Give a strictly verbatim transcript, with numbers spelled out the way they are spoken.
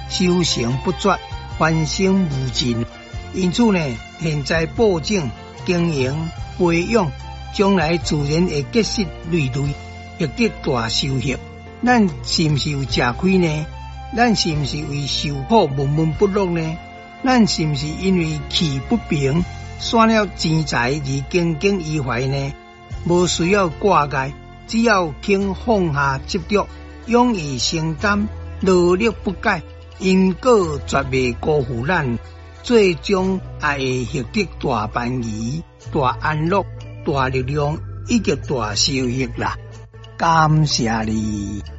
修行不绝，繁星无尽。因此呢，现在保证经营培养，将来自然会结实累累，获得大收获。咱是毋是有吃亏呢？咱是毋是为受苦闷闷不乐呢？咱是毋是因为气不平，散了钱财而耿耿于怀呢？无需要挂碍，只要肯放下执着，勇于承担，努力不改，因果绝未辜负咱，最终也会获得大欢喜、大安乐、大力量以及大收益啦！感谢你。